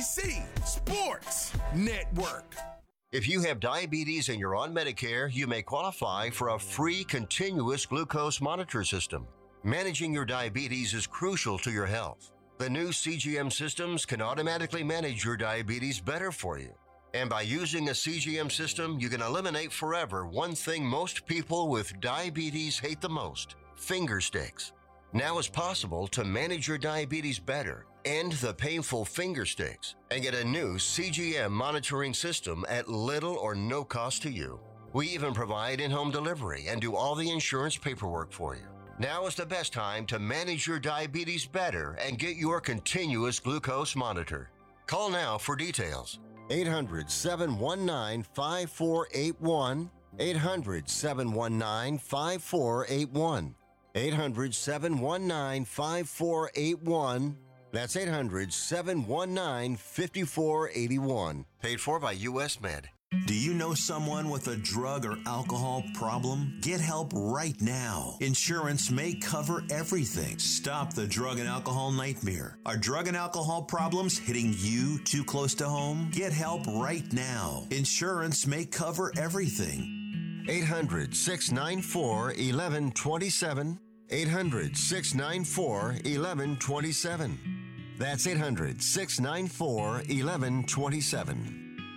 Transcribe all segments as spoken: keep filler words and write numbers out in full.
C Sports Network. If you have diabetes and you're on Medicare, you may qualify for a free continuous glucose monitor system. Managing your diabetes is crucial to your health. The new C G M systems can automatically manage your diabetes better for you. And by using a C G M system, you can eliminate forever one thing most people with diabetes hate the most: finger sticks. Now it's possible to manage your diabetes better, end the painful finger sticks, and get a new C G M monitoring system at little or no cost to you. We even provide in-home delivery and do all the insurance paperwork for you. Now is the best time to manage your diabetes better and get your continuous glucose monitor. Call now for details. eight hundred, seven one nine, five four eight one. eight hundred, seven one nine, five four eight one. eight hundred, seven one nine, five four eight one. That's eight hundred, seven one nine, five four eight one. Paid for by U S Med. Do you know someone with a drug or alcohol problem? Get help right now. Insurance may cover everything. Stop the drug and alcohol nightmare. Are drug and alcohol problems hitting you too close to home? Get help right now. Insurance may cover everything. eight hundred, six nine four, one one two seven. eight hundred, six nine four, one one two seven. That's eight hundred, six nine four, one one two seven.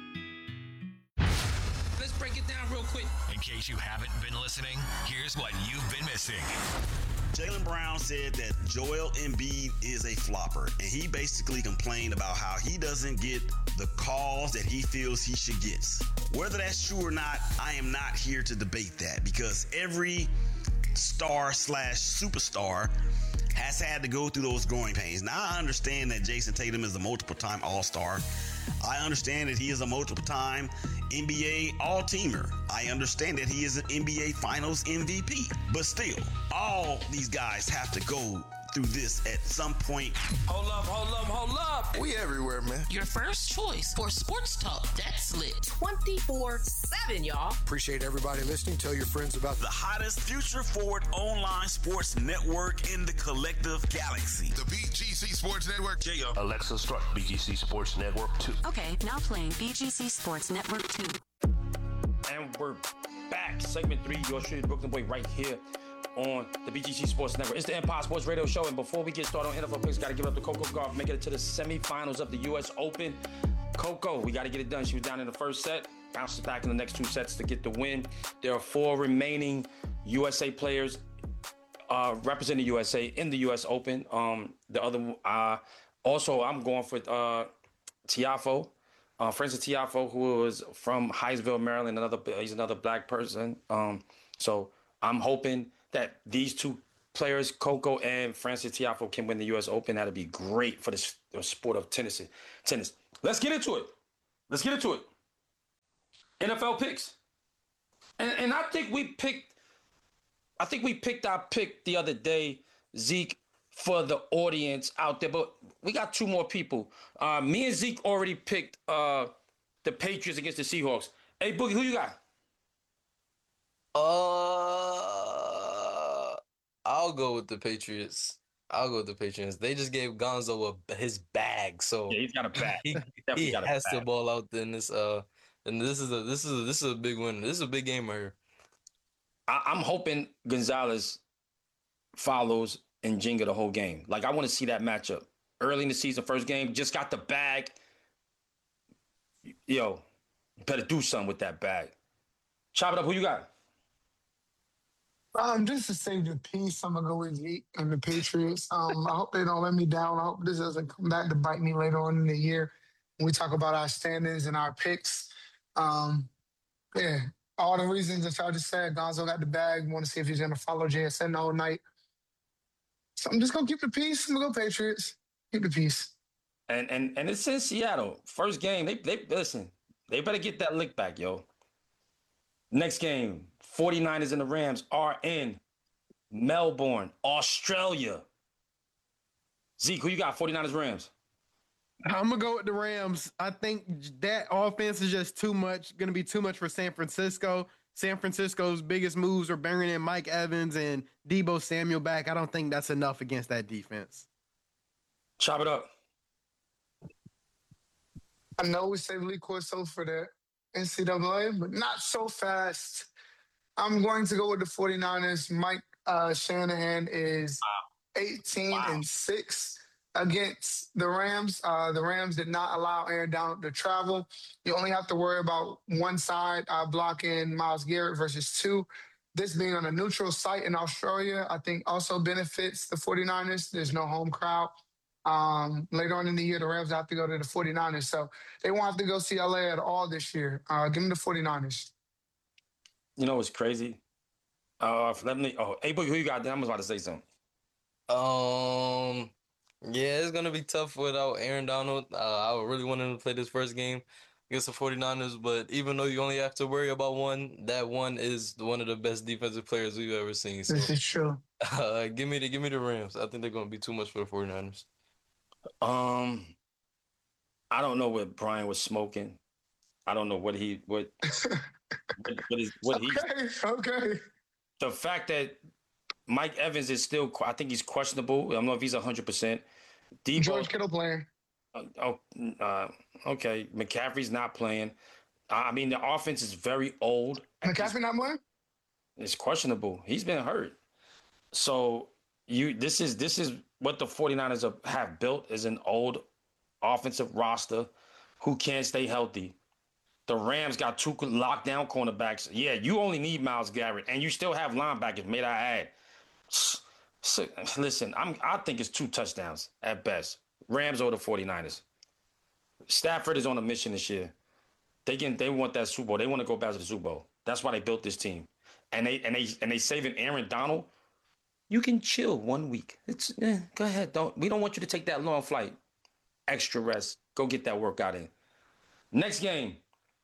Let's break it down real quick. In case you haven't been listening, here's what you've been missing. Jaylen Brown said that Joel Embiid is a flopper, and he basically complained about how he doesn't get the calls that he feels he should get. Whether that's true or not, I am not here to debate that, because every star slash superstar has had to go through those growing pains. Now, I understand that Jason Tatum is a multiple-time All-Star. I understand that he is a multiple-time N B A All-Teamer. I understand that he is an N B A Finals M V P. But still, all these guys have to go through this at some point. Hold up, hold up, hold up. We everywhere, man. Your first choice for sports talk that's lit twenty-four seven, y'all. Appreciate everybody listening. Tell your friends about The hottest future-forward online sports network in the collective galaxy. the B G C Sports Network. J O. Alexa, start B G C Sports Network two. Okay, now playing B G C Sports Network two. And we're back. Segment three, your shit, Brooklyn Boy, right here on the B G C Sports Network. It's the Empire Sports Radio Show, and before we get started on N F L picks, got to give it up to Coco Gauff, making it to the semifinals of the U S Open. Coco, we got to get it done. She was down in the first set, bounces back in the next two sets to get the win. There are four remaining U S A players uh, representing U S A in the U S Open. Um, the other, uh, also, I'm going for uh, Tiafoe. Uh, Francis Tiafoe, who is from Hyattsville, Maryland, another he's another black person. Um, so I'm hoping that these two players, Coco and Francis Tiafoe, can win the U S Open. That'd be great for the, the sport of tennis. Tennis. Let's get into it. Let's get into it. N F L picks, and and I think we picked. I think we picked our pick the other day, Zeke, for the audience out there, but we got two more people. Uh, me and Zeke already picked uh, the Patriots against the Seahawks. Hey, Boogie, who you got? Uh, I'll go with the Patriots. I'll go with the Patriots. They just gave Gonzo a, his bag, so Yeah, he's got a bag. he, Definitely he got a has to bag. ball out in this. Uh, and this is a this is a, this is a big win. This is a big game right here. I, I'm hoping Gonzalez follows and Jenga the whole game. Like, I want to see that matchup. Early in the season, first game, just got the bag. Yo, you better do something with that bag. Chop it up. Who you got? Um, just to save the peace, I'm gonna go with Zeke and the Patriots. Um, I hope they don't let me down. I hope this doesn't come back to bite me later on in the year when we talk about our standings and our picks. Um, yeah, all the reasons that y'all just said. Gonzo got the bag. Want to see if he's gonna follow J S N the whole night. So I'm just gonna keep the peace. I'm gonna go Patriots. Keep the peace. And and and it's in Seattle. First game, they they listen. They better get that lick back, yo. Next game, 49ers and the Rams are in Melbourne, Australia. Zeke, who you got? 49ers, Rams. I'm going to go with the Rams. I think that offense is just too much, going to be too much for San Francisco. San Francisco's biggest moves are bringing in Mike Evans and Deebo Samuel back. I don't think that's enough against that defense. Chop it up. I know we saved Lee Corso for the N C double A, but not so fast. I'm going to go with the 49ers. Mike uh, Shanahan is eighteen wow. and six against the Rams. Uh, the Rams did not allow Aaron Donald to travel. You only have to worry about one side uh, blocking Myles Garrett versus two. This being on a neutral site in Australia, I think also benefits the 49ers. There's no home crowd. Um, later on in the year, the Rams have to go to the 49ers. So they won't have to go see L A at all this year. Uh, give them the 49ers. You know what's crazy? Uh, let me. Oh, hey, boy, who you got? I was about to say something. Um, yeah, it's gonna be tough without Aaron Donald. Uh, I really want him to play this first game against the 49ers, but even though you only have to worry about one, that one is one of the best defensive players we've ever seen. So, this is true. Uh, give me the give me the Rams. I think they're gonna be too much for the 49ers. Um, I don't know what Brian was smoking. I don't know what he what what, what is what he. Okay, okay. The fact that Mike Evans is still, I think he's questionable. I don't know if he's one hundred percent. Debo, George Kittle playing. Uh, oh, uh, okay. McCaffrey's not playing. I mean, the offense is very old. McCaffrey not playing? It's questionable. He's been hurt. So you, this is this is what the 49ers have built, is an old offensive roster who can't stay healthy. The Rams got two lockdown cornerbacks. Yeah, you only need Myles Garrett, and you still have linebackers, may I add. So, listen, I'm, I think it's two touchdowns at best. Rams or the 49ers. Stafford is on a mission this year. They can, they want that Super Bowl. They want to go back to the Super Bowl. That's why they built this team. And they and they and they saving Aaron Donald. You can chill one week. It's eh, go ahead. Don't we don't want you to take that long flight. Extra rest. Go get that workout in. Next game.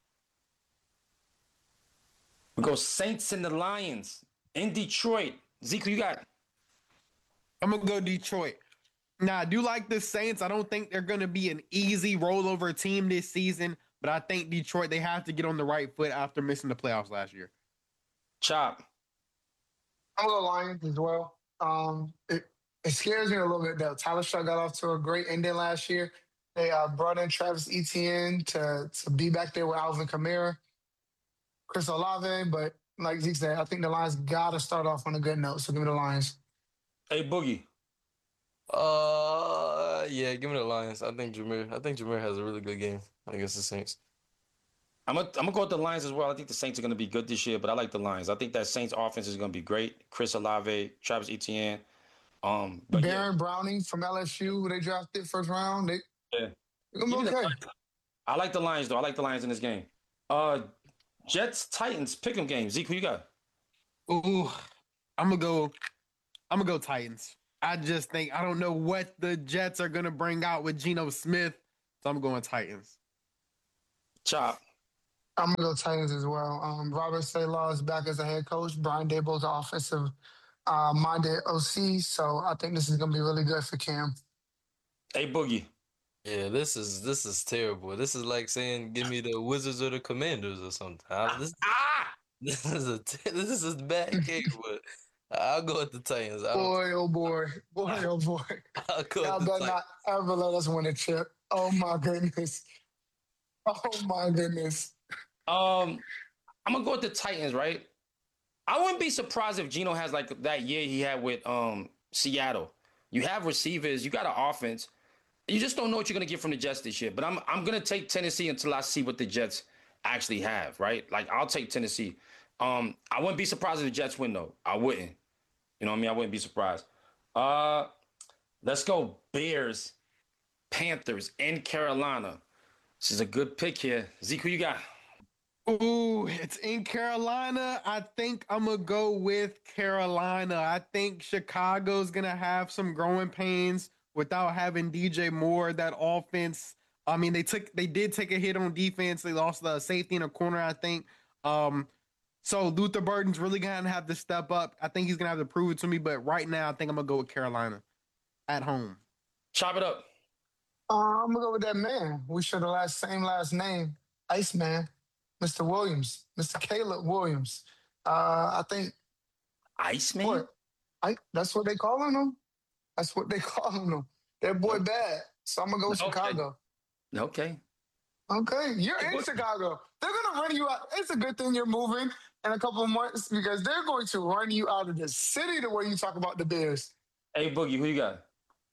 We go Saints and the Lions in Detroit. Zeke, who you got? I'm going to go Detroit. Now, I do like the Saints. I don't think they're going to be an easy rollover team this season, but I think Detroit, they have to get on the right foot after missing the playoffs last year. Chop. I'm going to go Lions as well. Um, it, it scares me a little bit, though. Tyler Shaw got off to a great ending last year. They uh, brought in Travis Etienne to, to be back there with Alvin Kamara, Chris Olave, but like Zeke said, I think the Lions got to start off on a good note, so give me the Lions. Hey, Boogie. Uh, yeah, give me the Lions. I think Jameer. I think Jameer has a really good game against the Saints. I'm gonna I'm gonna go with the Lions as well. I think the Saints are gonna be good this year, but I like the Lions. I think that Saints offense is gonna be great. Chris Olave, Travis Etienne, um, but Baron yeah. Browning from L S U, who they drafted first round. They, yeah, okay. I like the Lions though. I like the Lions in this game. Uh, Jets Titans pick'em game. Zeke, who you got? Ooh, I'm gonna go. I'm gonna go Titans. I just think I don't know what the Jets are gonna bring out with Geno Smith, so I'm going Titans. Chop. I'm gonna go Titans as well. Um, Robert Saleh is back as a head coach. Brian Daboll's offensive uh, minded O C, so I think this is gonna be really good for Cam. Hey, Boogie. Yeah, this is this is terrible. This is like saying, "Give me the Wizards or the Commanders" or something. I, this, this is a this is a bad game, but I'll go with the Titans. Boy, oh boy, boy, oh boy! I'll go Y'all with the better not Titans. ever let us win a chip. Oh my goodness! Oh my goodness! Um, I'm gonna go with the Titans, right? I wouldn't be surprised if Geno has like that year he had with um Seattle. You have receivers, you got an offense. You just don't know what you're gonna get from the Jets this year. But I'm I'm gonna take Tennessee until I see what the Jets actually have, right? Like I'll take Tennessee. Um, I wouldn't be surprised if the Jets win though. I wouldn't. You know what I mean? I wouldn't be surprised. Uh, let's go Bears, Panthers in Carolina. This is a good pick here. Zeke, who you got? Ooh, it's in Carolina. I think I'm going to go with Carolina. I think Chicago's going to have some growing pains without having D J Moore. That offense, I mean, they took, they did take a hit on defense. They lost the safety in a corner, I think. Um, so Luther Burden's really going to have to step up. I think he's going to have to prove it to me. But right now, I think I'm going to go with Carolina at home. Chop it up. Uh, I'm going to go with that man. We share the last, same last name, Iceman. Mister Williams, Mister Caleb Williams. Uh, I think Iceman. What, I, that's what they calling him. That's what they calling him. That boy bad. So I'm gonna go with Okay. Chicago. Okay. Okay, you're in Chicago. They're gonna run you out. It's a good thing you're moving in a couple of months because they're going to run you out of the city the way you talk about the Bears. Hey, Boogie, who you got?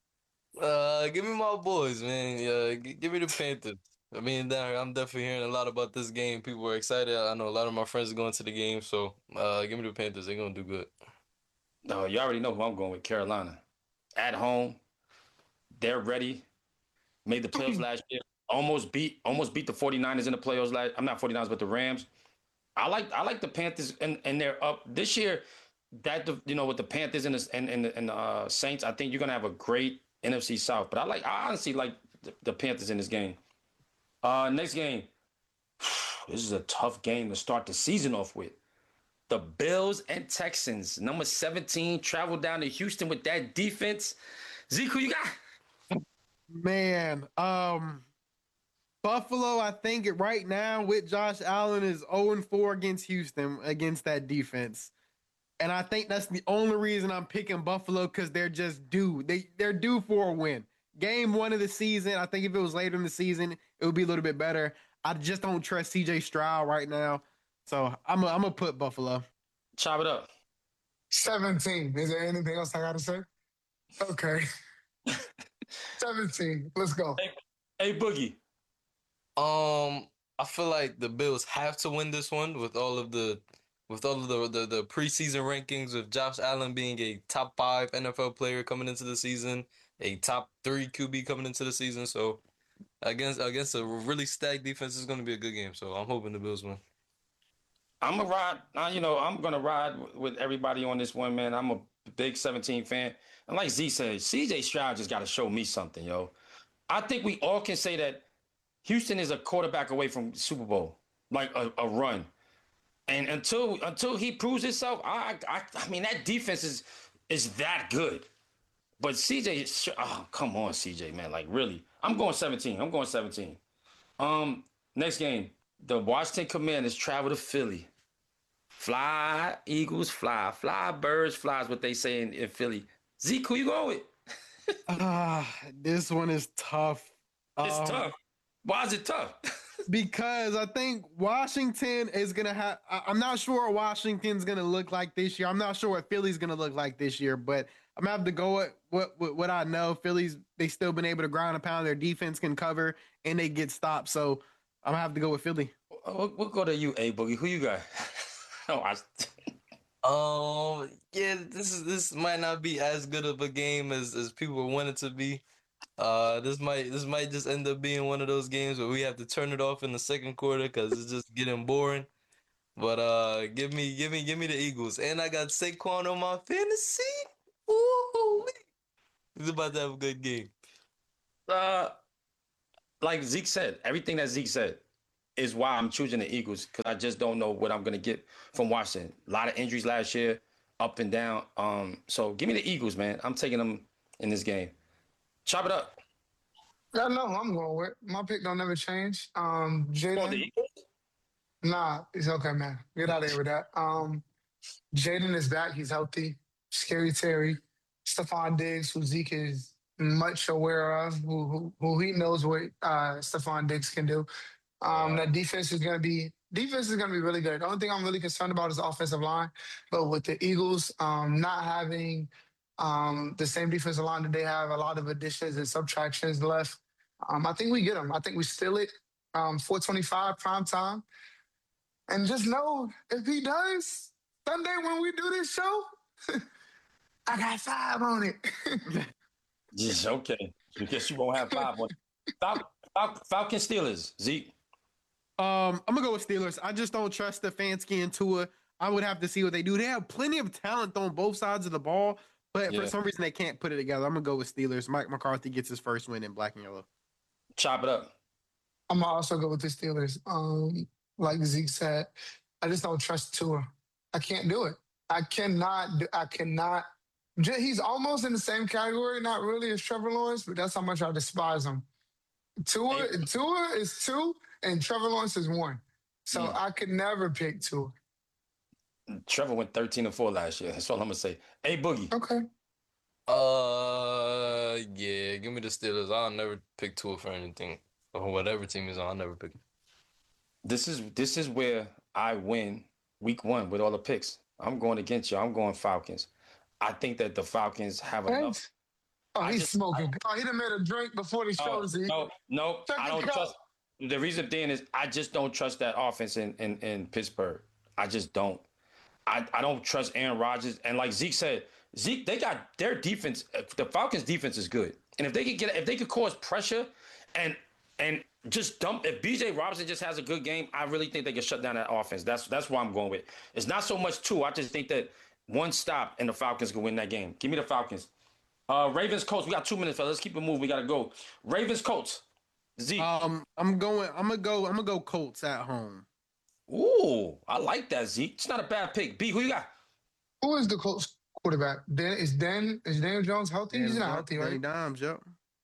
Uh, give me my boys, man. Yeah, g- give me the Panthers. I mean, there- I'm definitely hearing a lot about this game. People are excited. I know a lot of my friends are going to the game, so uh, give me the Panthers. They're gonna do good. No, you already know who I'm going with. Carolina, at home, they're ready. Made the playoffs last year. Almost beat, almost beat the 49ers in the playoffs last. I'm not 49ers, but the Rams. I like, I like the Panthers, and, and they're up this year. That you know, with the Panthers and the and and, the- and the uh, Saints, I think you're gonna have a great N F C South. But I like, I honestly like the, the Panthers in this game. Uh, next game. This is a tough game to start the season off with. The Bills and Texans, number seventeen, travel down to Houston with that defense. Zeke, who you got? Man, um, Buffalo, I think it right now with Josh Allen is oh and four against Houston against that defense. And I think that's the only reason I'm picking Buffalo because they're just due. They, they're due for a win. Game one of the season, I think if it was later in the season, it would be a little bit better. I just don't trust C J Stroud right now. So I'm going to put Buffalo. Chop it up. seventeen. Is there anything else I got to say? Okay. seventeen. Let's go. Hey, hey, Boogie. Um, I feel like the Bills have to win this one with all of the with all of the, the the preseason rankings of Josh Allen being a top five N F L player coming into the season, a top three Q B coming into the season. So against against a really stacked defense, is going to be a good game. So I'm hoping the Bills win. I'm gonna ride. Uh, you know, I'm gonna ride with everybody on this one, man. I'm a big seventeen fan, and like Z said, C J Stroud just got to show me something, yo. I think we all can say that Houston is a quarterback away from Super Bowl, like a, a run. And until until he proves himself, I, I I mean that defense is is that good. But C J, oh come on, C J, man, like really, I'm going seventeen. I'm going seventeen. Um, next game, the Washington Commanders travel to Philly. Fly Eagles, fly, fly birds, flies. What they say in, in Philly. Zeke, who you going with? Ah, this one is tough. It's Um, tough. Why is it tough? Because I think Washington is gonna have. I- I'm not sure what Washington's gonna look like this year. I'm not sure what Philly's gonna look like this year. But I'm gonna have to go with what what, what I know. Philly's they still been able to ground and pound. Their defense can cover and they get stopped. So I'm gonna have to go with Philly. We'll, we'll go to you, A Boogie. Who you got? oh, I, Um, yeah, this is this might not be as good of a game as as people want it to be. Uh, this might this might just end up being one of those games where we have to turn it off in the second quarter because it's just getting boring. But uh, give me give me give me the Eagles, and I got Saquon on my fantasy. Ooh, he's about to have a good game. uh, like Zeke said, everything that Zeke said is why I'm choosing the Eagles because I just don't know what I'm gonna get from Washington. A lot of injuries last year, up and down. Um, so give me the Eagles, man. I'm taking them in this game. Chop it up. I know who I'm going with. My pick don't never change. Um, Oh, the Jaden. Eagles? Nah, it's okay, man. Get out of here with that. Um, Jaden is back. He's healthy. Scary Terry, Stephon Diggs, who Zeke is much aware of, who who, who he knows what uh, Stephon Diggs can do. Um, that defense is gonna be defense is gonna be really good. The only thing I'm really concerned about is the offensive line. But with the Eagles um, not having um, the same defensive line that they have, a lot of additions and subtractions left. Um, I think we get them. I think we steal it. Um, four twenty-five prime time. And just know if he does, Sunday when we do this show, I got five on it. Yes, okay. I guess you won't have five on. Fal- Fal- Falcon Steelers, Zeke. Um, I'm gonna go with Steelers. I just don't trust Stefanski and Tua. I would have to see what they do. They have plenty of talent on both sides of the ball, but Yeah. for some reason they can't put it together. I'm gonna go with Steelers. Mike McCarthy gets his first win in black and yellow. Chop it up. I'm gonna also go with the Steelers. Um, like Zeke said, I just don't trust Tua. I can't do it. I cannot. Do, I cannot. j- He's almost in the same category, not really as Trevor Lawrence, but that's how much I despise him. Tua, Tua is two, and Trevor Lawrence is one. So Yeah. I could never pick Tua. Trevor went thirteen and four last year. That's all I'm gonna say. Hey, Boogie. Okay. Uh, yeah, give me the Steelers. I'll never pick Tua for anything. Or whatever team is on, I never pick them. This is this is where I win week one with all the picks. I'm going against you. I'm going Falcons. I think that the Falcons have Thanks. enough. Oh, I he's just- smoking. Oh, he done made a drink before the show. Oh, Z. no, no, Check I it don't out. trust. The reason being is I just don't trust that offense in, in, in Pittsburgh. I just don't. I, I don't trust Aaron Rodgers. And like Zeke said, Zeke, they got their defense. The Falcons' defense is good. And if they could get, if they could cause pressure and and just dump, if B J Robinson just has a good game, I really think they can shut down that offense. That's that's why I'm going with. It's not so much two. I just think that one stop and the Falcons can win that game. Give me the Falcons. Uh, Ravens, Colts. We got two minutes, fellas. Let's keep it moving. We gotta go. Ravens, Colts. Zeke. Um, I'm going. I'm gonna go. I'm gonna go Colts at home. Ooh, I like that, Zeke. It's not a bad pick. B, who you got? Who is the Colts quarterback? Dan, is Dan is Daniel Jones healthy? He's not healthy, Danny right? Dimes, yep.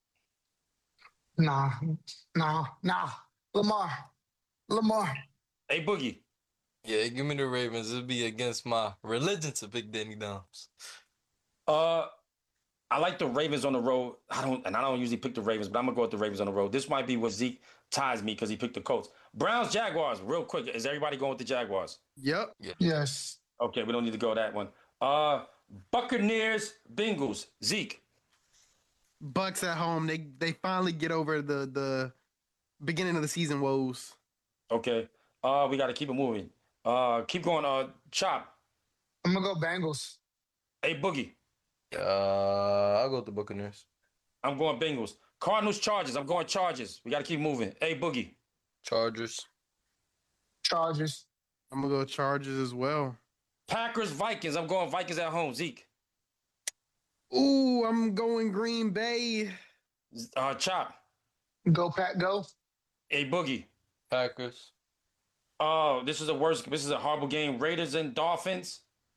Nah, nah, nah. Lamar, Lamar. Hey, Boogie. Yeah, give me the Ravens. It'll be against my religion to pick Danny Dimes. Uh, I like the Ravens on the road. I don't, and I don't usually pick the Ravens, but I'm gonna go with the Ravens on the road. This might be what Zeke ties me because he picked the Colts. Browns, Jaguars. Real quick, is everybody going with the Jaguars? Yep. Yeah. Yes. Okay, we don't need to go that one. Uh, Buccaneers, Bengals. Zeke. Bucks at home. They they finally get over the the beginning of the season woes. Okay. Uh, we got to keep it moving. Uh, keep going. Uh, Chop. I'm gonna go Bengals. Hey, Boogie. Uh, I'll go with the Buccaneers. I'm going Bengals. Cardinals, Chargers. I'm going Chargers. We got to keep moving. Hey, Boogie. Chargers. Chargers. I'm gonna go Chargers as well. Packers, Vikings. I'm going Vikings at home. Zeke. Ooh, I'm going Green Bay. Uh, Chop. Go Pack, go. Hey, Boogie. Packers. Oh, this is a worst. This is a horrible game. Raiders and Dolphins.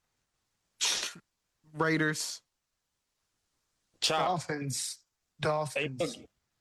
Raiders. Chop. Dolphins. Hey, Dolphins. Boogie.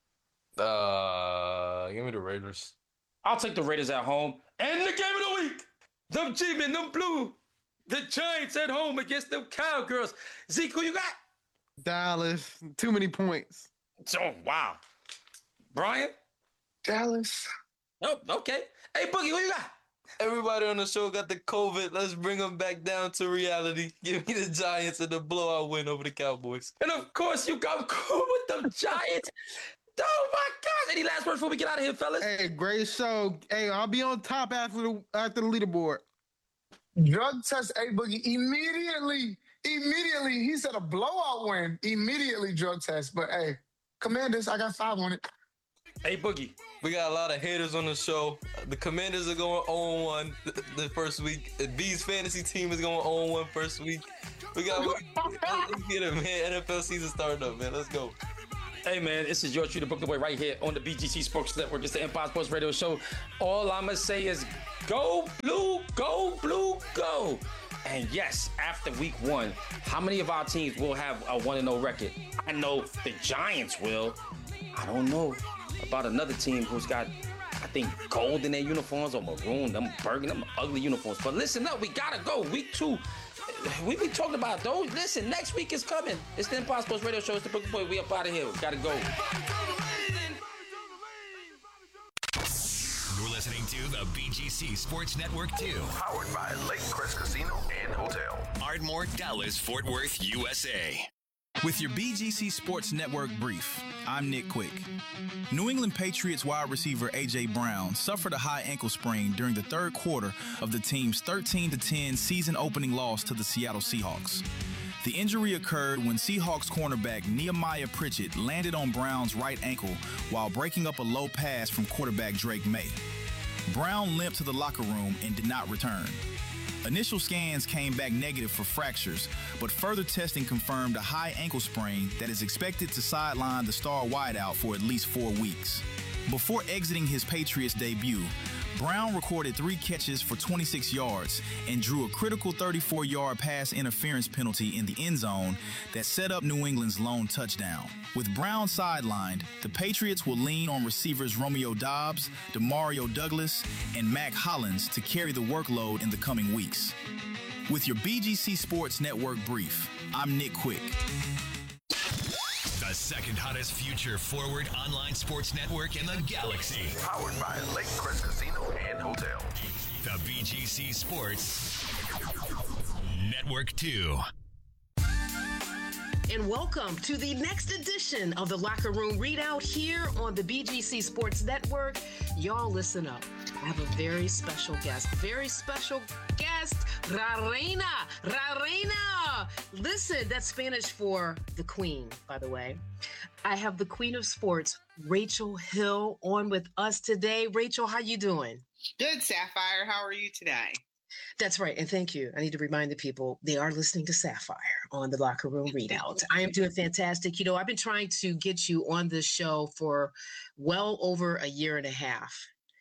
Uh, give me the Raiders. I'll take the Raiders at home. And the game of the week. Them G-Men, them blue. The Giants at home against them Cowgirls. Zeke, who you got? Dallas. Too many points. Oh, wow. Brian? Dallas. Oh, okay. Hey, Boogie, who you got? Everybody on the show got the COVID. Let's bring them back down to reality. Give me the Giants and the blowout win over the Cowboys. And of course, you got cool with them Giants. Oh my God! Any last words before we get out of here, fellas? Hey, great show. Hey, I'll be on top after the after the leaderboard. Drug test A Boogie immediately. Immediately. He said a blowout win. Immediately drug test. But hey, Commanders, I got five on it. Hey, Boogie. We got a lot of haters on the show. The Commanders are going oh and one the first week. B's fantasy team is going oh and one first week. We got let's get it, man. N F L season starting up, man. Let's go. Hey, man, this is your true to book the boy right here on the B G C Sports Network. It's the Empire Sports Radio Show. All I'm going to say is go blue, go blue, go. And yes, after week one, how many of our teams will have a one and oh record? I know the Giants will. I don't know about another team who's got, I think, gold in their uniforms or maroon, them burgundy, them ugly uniforms. But listen up, we got to go. Week two. We be talking about those. Listen, next week is coming. It's the Empire Sports Radio Show. It's the Book Boy. We up out of here. We gotta go. You're listening to the B G C Sports Network two. Powered by Lake Crest Casino and Hotel. Ardmore, Dallas, Fort Worth, U S A. With your B G C Sports Network brief, I'm Nick Quick. New England Patriots wide receiver A J. Brown suffered a high ankle sprain during the third quarter of the team's thirteen to ten season-opening loss to the Seattle Seahawks. The injury occurred when Seahawks cornerback Nehemiah Pritchett landed on Brown's right ankle while breaking up a low pass from quarterback Drake May. Brown limped to the locker room and did not return. Initial scans came back negative for fractures, but further testing confirmed a high ankle sprain that is expected to sideline the star wideout for at least four weeks. Before exiting his Patriots debut, Brown recorded three catches for twenty-six yards and drew a critical thirty-four-yard pass interference penalty in the end zone that set up New England's lone touchdown. With Brown sidelined, the Patriots will lean on receivers Romeo Doubs, Demario Douglas, and Mac Hollins to carry the workload in the coming weeks. With your B G C Sports Network brief, I'm Nick Quick. The second hottest future forward online sports network in the galaxy. Powered by Lake Crest Casino and Hotel. The B G C Sports Network two. And welcome to the next edition of the Locker Room Readout here on the B G C Sports Network. Y'all listen up. I have a very special guest. Very special guest, La Reina. La Reina. Listen, that's Spanish for the Queen, by the way. I have the Queen of Sports, Rachel Hill, on with us today. Rachel, how you doing? Good, Sapphire. How are you today? That's right. And thank you. I need to remind the people they are listening to Sapphire on the Locker Room Readout. I am doing fantastic. You know, I've been trying to get you on this show for well over a year and a half.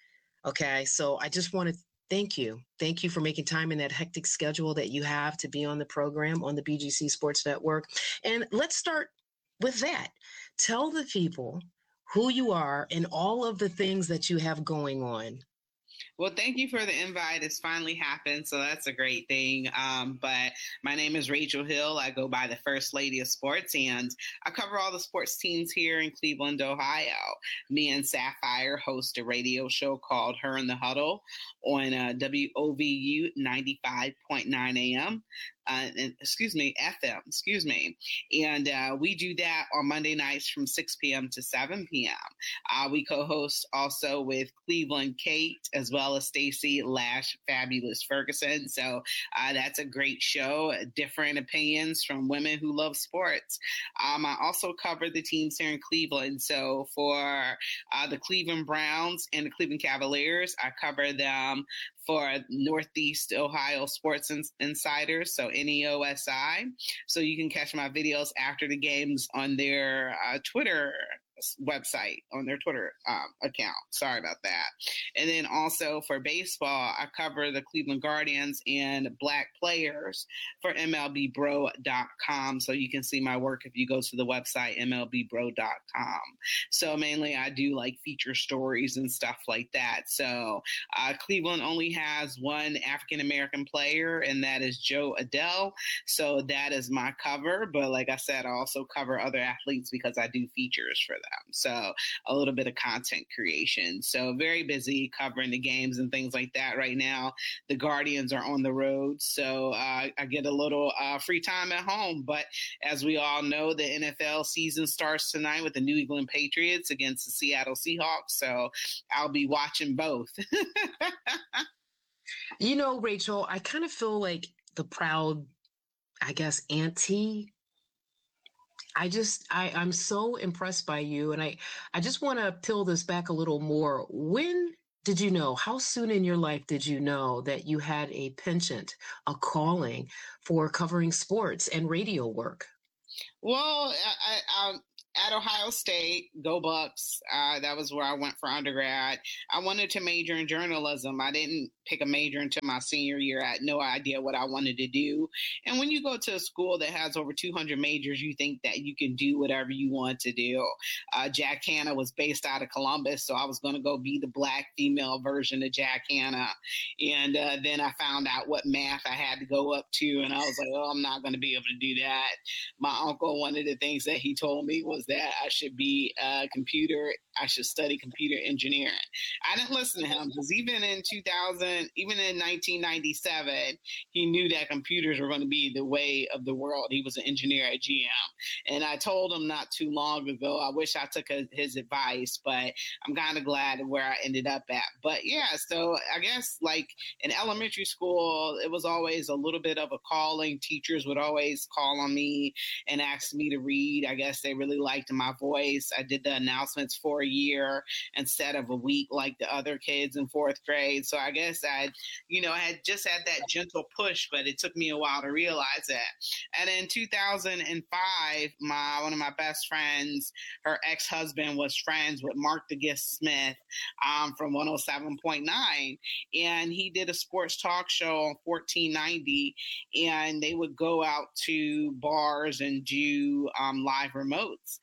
Okay. So I just want to thank you. Thank you for making time in that hectic schedule that you have to be on the program on the B G C Sports Network. And let's start with that. Tell the people who you are and all of the things that you have going on. Well, thank you for the invite. It's finally happened, so that's a great thing. Um, but my name is Rachel Hill. I go by the First Lady of Sports, and I cover all the sports teams here in Cleveland, Ohio. Me and Sapphire host a radio show called Her in the Huddle on uh, W O V U ninety-five point nine A M. Uh, and, excuse me, F M, excuse me. And uh, we do that on Monday nights from six p.m. to seven p.m. Uh, we co-host also with Cleveland Kate as well as Stacey Lash Fabulous Ferguson. So uh, that's a great show, different opinions from women who love sports. Um, I also cover the teams here in Cleveland. So for uh, the Cleveland Browns and the Cleveland Cavaliers, I cover them for Northeast Ohio Sports Ins- Insiders, so N E O S I. So you can catch my videos after the games on their uh, Twitter website, on their Twitter um, account. Sorry about that. And then also for baseball, I cover the Cleveland Guardians and Black Players for M L B bro dot com. So you can see my work if you go to the website, M L B bro dot com. So mainly I do like feature stories and stuff like that. So uh, Cleveland only has one African-American player, and that is Joe Adele. So that is my cover. But like I said, I also cover other athletes because I do features for them. So a little bit of content creation. So very busy covering the games and things like that right now. The Guardians are on the road, so uh, I get a little uh, free time at home. But as we all know, the N F L season starts tonight with the New England Patriots against the Seattle Seahawks. So I'll be watching both. You know, Rachel, I kind of feel like the proud, I guess, auntie. I just, I, I'm so impressed by you. And I, I just want to peel this back a little more. When did you know, how soon in your life did you know that you had a penchant, a calling for covering sports and radio work? Well, I, I, at Ohio State, go Bucks. Uh, that was where I went for undergrad. I wanted to major in journalism. I didn't pick a major until my senior year. I had no idea what I wanted to do. And when you go to a school that has over two hundred majors, you think that you can do whatever you want to do. Uh, Jack Hanna was based out of Columbus, so I was going to go be the Black female version of Jack Hanna. And uh, then I found out what math I had to go up to, and I was like, oh, I'm not going to be able to do that. My uncle, one of the things that he told me was that I should be a computer, I should study computer engineering. I didn't listen to him because even in two thousand, even in nineteen ninety-seven, he knew that computers were going to be the way of the world. He was an engineer at G M. And I told him not too long ago, I wish I took a, his advice, but I'm kind of glad of where I ended up at. But yeah, so I guess like in elementary school, it was always a little bit of a calling. Teachers would always call on me and ask me to read. I guess they really liked my voice. I did the announcements for a year instead of a week like the other kids in fourth grade. So I guess I, you know, I had just had that gentle push, but it took me a while to realize that. And in two thousand five, my one of my best friends, her ex-husband was friends with Mark the Gift Smith um, from one oh seven point nine. And he did a sports talk show on fourteen ninety, and they would go out to bars and do um, live remotes.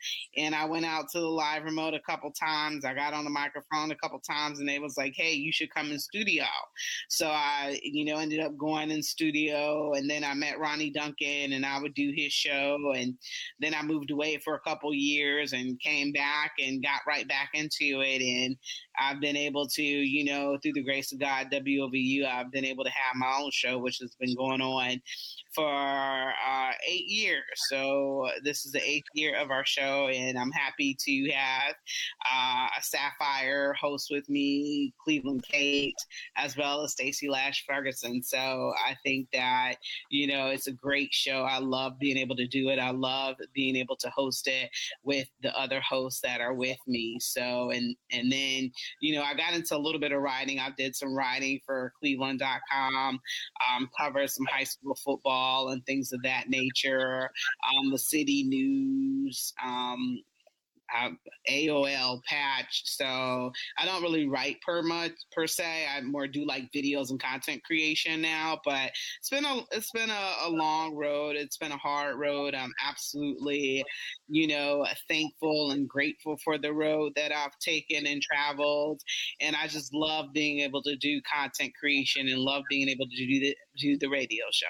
And I went out to the live remote a couple times. I got on the microphone a couple times, and they was like, hey, you should come in studio. So I, you know, ended up going in studio, and then I met Ronnie Duncan, and I would do his show. And then I moved away for a couple years and came back and got right back into it. And I've been able to, you know, through the grace of God, W O V U, I've been able to have my own show, which has been going on for uh, eight years. So this is the eighth year of our show, and I'm happy to have uh, a Sapphire host with me, Cleveland Kate, as well as Stacey Lash Ferguson. So I think that, you know, it's a great show. I love being able to do it. I love being able to host it with the other hosts that are with me. So, and, and then, you know, I got into a little bit of writing. I did some writing for Cleveland dot com, um, covered some high school football and things of that nature, um, the city news, um, uh, A O L patch. So I don't really write per much per se. I more do like videos and content creation now, but it's been a, it's been a, a long road. It's been a hard road. I'm absolutely, you know, thankful and grateful for the road that I've taken and traveled. And I just love being able to do content creation and love being able to do the, do the radio show.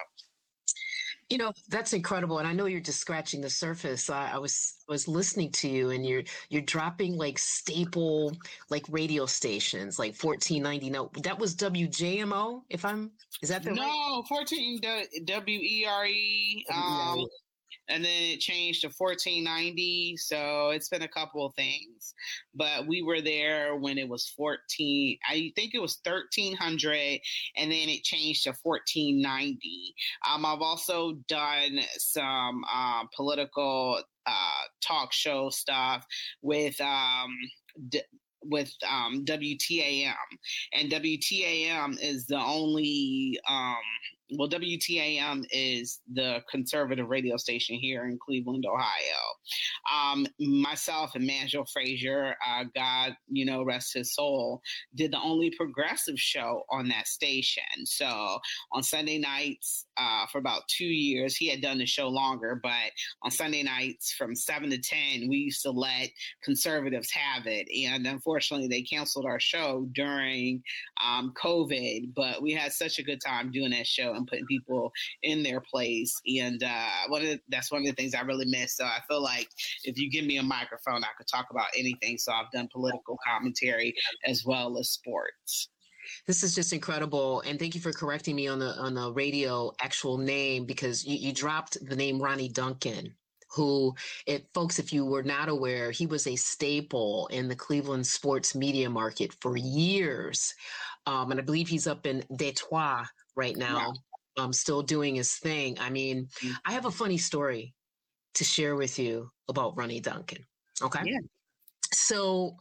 You know, that's incredible. And I know you're just scratching the surface. I, I was was listening to you, and you're you're dropping like staple like radio stations like fourteen ninety. No, that was W J M O, if I'm is that the no right? fourteen W E R E. Um And then it changed to fourteen ninety. So it's been a couple of things. But we were there when it was fourteen. I think it was thirteen hundred. And then it changed to fourteen ninety. Um, I've also done some uh, political uh, talk show stuff with um, d- with um, W T A M. And W T A M is the only... Um, Well, W T A M is the conservative radio station here in Cleveland, Ohio. Um, myself and Manjel Frazier, uh, God, you know, rest his soul, did the only progressive show on that station. So on Sunday nights uh, for about two years, he had done the show longer, but on Sunday nights from seven to ten, we used to let conservatives have it. And unfortunately, they canceled our show during um, COVID, but we had such a good time doing that show and putting people in their place. And uh, one of the, that's one of the things I really miss. So I feel like if you give me a microphone, I could talk about anything. So I've done political commentary as well as sports. This is just incredible, and thank you for correcting me on the on the radio actual name, because you, you dropped the name Ronnie Duncan, who, it, folks, if you were not aware, he was a staple in the Cleveland sports media market for years, um, and I believe he's up in Detroit right now, yeah. um, still doing his thing. I mean, mm-hmm. I have a funny story to share with you about Ronnie Duncan. Okay, yeah. So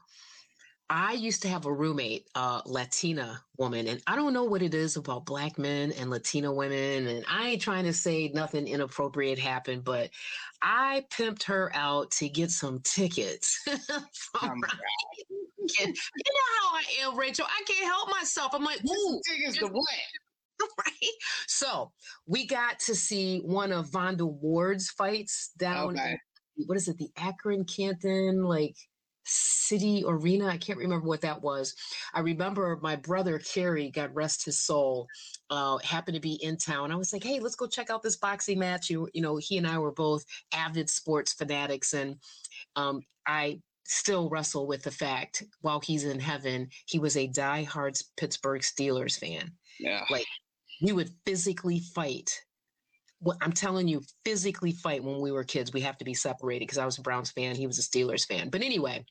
I used to have a roommate, a Latina woman, and I don't know what it is about Black men and Latina women, and I ain't trying to say nothing inappropriate happened, but I pimped her out to get some tickets. from oh you know how I am, Rachel. I can't help myself. I'm like, ooh, tickets to what? Right. So we got to see one of Vonda Ward's fights down okay. in, what is it, the Akron Canton, like, City Arena. I can't remember what that was. I remember my brother Kerry, God rest his soul, uh, happened to be in town. I was like, hey, let's go check out this boxing match. You, you know, he and I were both avid sports fanatics, and um, I still wrestle with the fact, while he's in heaven, he was a diehard Pittsburgh Steelers fan. Yeah. Like, we would physically fight. Well, I'm telling you, physically fight when we were kids. We have to be separated because I was a Browns fan. He was a Steelers fan. But anyway,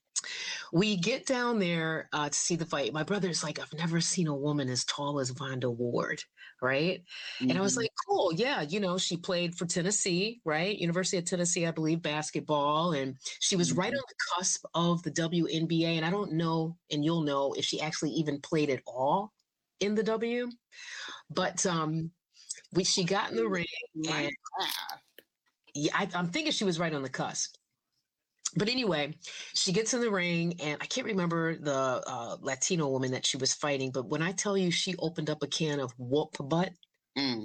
we get down there uh, to see the fight. My brother's like, I've never seen a woman as tall as Vonda Ward, right? Mm-hmm. And I was like, cool, yeah. You know, she played for Tennessee, right? University of Tennessee, I believe, basketball. And she was mm-hmm. right on the cusp of the W N B A. And I don't know, and you'll know, if she actually even played at all in the W. But um, we, she got in the ring. And, yeah, I, I'm thinking she was right on the cusp. But anyway, she gets in the ring, and I can't remember the uh, Latino woman that she was fighting. But when I tell you she opened up a can of whoop butt, mm.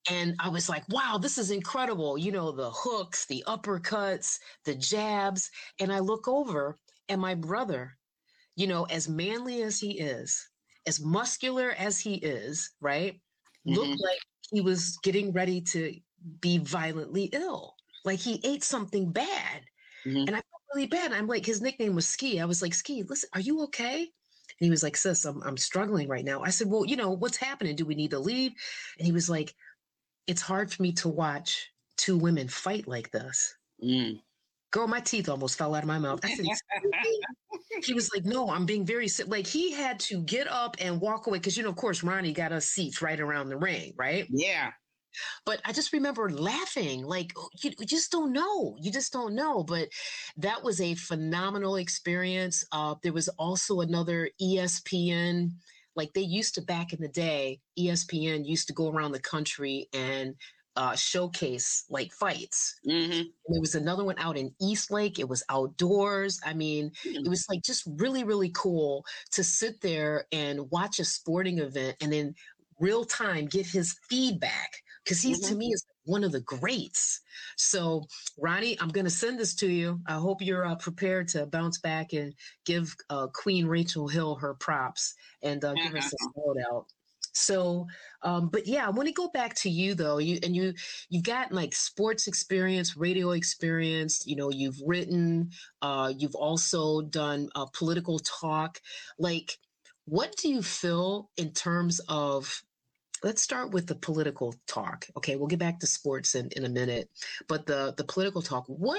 And I was like, wow, this is incredible. You know, the hooks, the uppercuts, the jabs. And I look over and my brother, you know, as manly as he is, as muscular as he is, right, mm-hmm. looked like he was getting ready to be violently ill. Like he ate something bad. Mm-hmm. And I felt really bad. I'm like, his nickname was Ski. I was like, Ski, listen, are you okay? And he was like, sis, I'm, I'm struggling right now. I said, well, you know, what's happening? Do we need to leave? And he was like, it's hard for me to watch two women fight like this. Mm. Girl, my teeth almost fell out of my mouth. I said, he was like, no, I'm being very sick. Like he had to get up and walk away. Cause you know, of course, Ronnie got us seats right around the ring, right? Yeah. But I just remember laughing, like, you, you just don't know. You just don't know. But that was a phenomenal experience. Uh, there was also another E S P N, like they used to back in the day, E S P N used to go around the country and uh, showcase like fights. Mm-hmm. There was another one out in Eastlake. It was outdoors. I mean, mm-hmm. it was like just really, really cool to sit there and watch a sporting event and then real time get his feedback. Because he's, mm-hmm. to me, is one of the greats. So, Ronnie, I'm going to send this to you. I hope you're uh, prepared to bounce back and give uh, Queen Rachel Hill her props and uh, give her some shout out. So, um, but yeah, I want to go back to you though. You and you, you've got like sports experience, radio experience. You know, you've written. Uh, you've also done uh, political talk. Like, what do you feel in terms of? Let's start with the political talk. Okay, we'll get back to sports in, in a minute. But the, the political talk, what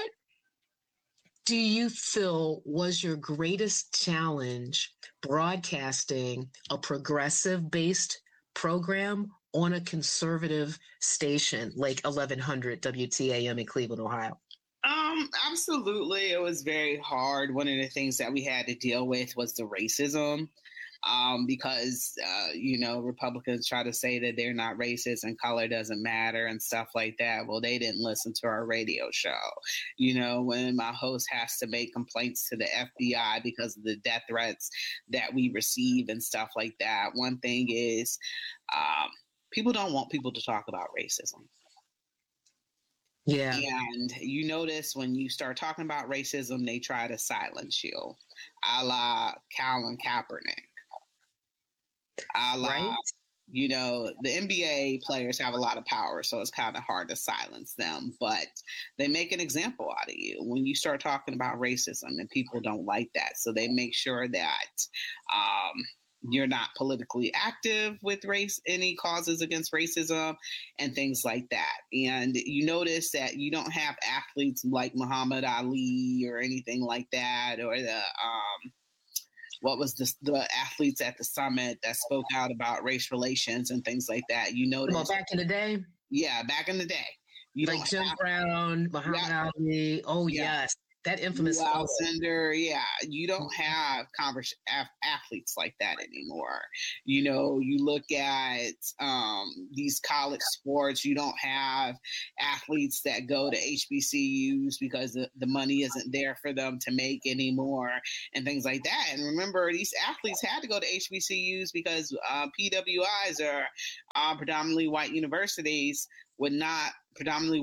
do you feel was your greatest challenge broadcasting a progressive-based program on a conservative station like eleven hundred W T A M in Cleveland, Ohio? Um, absolutely. It was very hard. One of the things that we had to deal with was the racism. Um, because, uh, you know, Republicans try to say that they're not racist and color doesn't matter and stuff like that. Well, they didn't listen to our radio show. You know, when my host has to make complaints to the F B I because of the death threats that we receive and stuff like that. One thing is um, people don't want people to talk about racism. Yeah. And you notice when you start talking about racism, they try to silence you, a la Colin Kaepernick. A la, right. You know, the N B A players have a lot of power, so it's kind of hard to silence them, but they make an example out of you when you start talking about racism, and people don't like that. So they make sure that um, you're not politically active with race, any causes against racism and things like that. And you notice that you don't have athletes like Muhammad Ali or anything like that, or the, um, what was the, the athletes at the summit that spoke out about race relations and things like that. You notice well, back in the day. Yeah, back in the day. You like Jim have, Brown, Muhammad yeah, Ali. Oh yeah. yes, that infamous Alcindor. Yeah, you don't have converse af- athletes like that anymore. You know, you look at um, these college sports. You don't have athletes that go to H B C Us because the, the money isn't there for them to make anymore, and things like that. And remember, these athletes had to go to H B C Us because uh, P W Is are uh, predominantly white universities. Would not predominantly